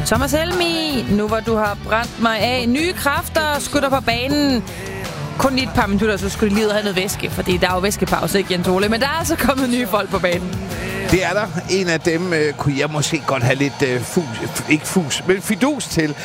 Thomas Helmig, nu hvor du har brændt mig af nye kræfter, skutter på banen. Kun i et par minutter, så skulle de lige have noget væske, fordi der er jo væskepause, ikke Jens Ole? Men der er altså kommet nye folk på banen. Det er der. En af dem kunne jeg måske godt have lidt men fidus til.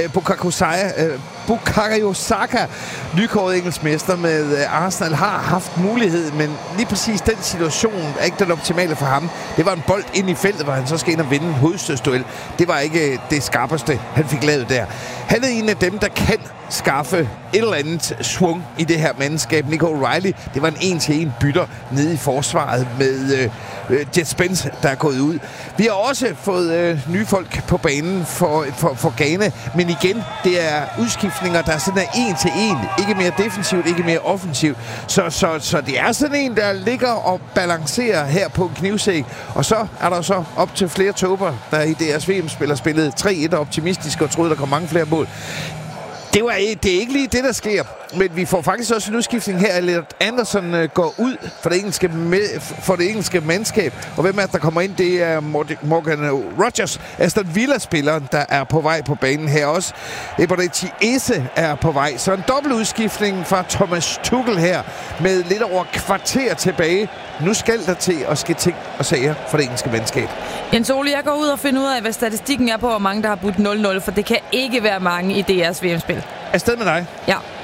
Bukayo Saka, nykåret engelsk mester med Arsenal, har haft mulighed, men lige præcis den situation er ikke den optimale for ham. Det var en bold ind i feltet, hvor han så skal ind og vinde en hovedstødsduel. Det var ikke det skarpeste, han fik lavet der. Han er en af dem, der kan skaffe et eller andet swung i det her mandskab. Nico O'Reilly, det var en 1-til-1 bytter nede i forsvaret med Jet Spence, der er gået ud. Vi har også fået nye folk på banen for Ghana, men igen, det er udskiftninger, der er sådan en 1-til-1. Ikke mere defensivt, ikke mere offensivt. Så det er sådan en, der ligger og balancerer her på en knivsæk. Og så er der så op til flere tober, der i deres VM-spiller spillede 3-1 optimistisk og troede, der kom mange flere mål. Det er ikke lige det, der sker. Men vi får faktisk også en udskiftning her. Elliot Anderson går ud for det engelske mandskab. Og hvem er der kommer ind? Det er Morgan Rogers, Aston Villa-spilleren, der er på vej på banen her også. Eberechi Eze er på vej. Så en dobbelt udskiftning fra Thomas Tuchel her med lidt over kvarter tilbage. Nu skal der til at ske ting og sager for det engelske mandskab. Jens Ole, jeg går ud og finder ud af, hvad statistikken er på, hvor mange der har budt 0-0, for det kan ikke være mange i DR's VM-spil. Afsted med dig. Ja.